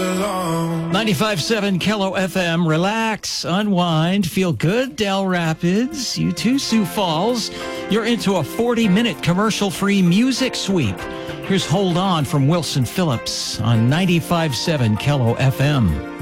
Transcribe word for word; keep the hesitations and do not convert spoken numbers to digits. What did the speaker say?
alone. ninety-five point seven Kello F M. Relax, unwind, feel good, Del Rapids. You too, Sioux Falls. You're into a forty-minute commercial-free music sweep. Here's Hold On from Wilson Phillips on ninety-five point seven Kello F M.